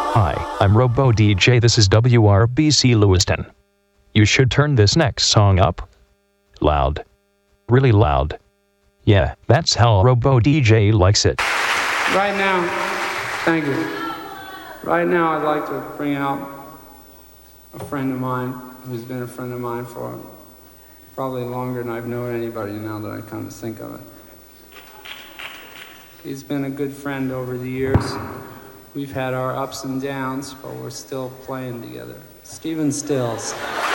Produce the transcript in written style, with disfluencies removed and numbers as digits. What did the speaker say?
Hi, I'm Robo DJ. This is WRBC Lewiston. You should turn this next song up. Loud. Really loud. Yeah, that's how Robo DJ likes it. Right now, thank you. Right now I'd like to bring out a friend of mine who's been a friend of mine for probably longer than I've known anybody now that I come to think of it. He's been a good friend over the years. We've had our ups and downs, but we're still playing together. Stephen Stills.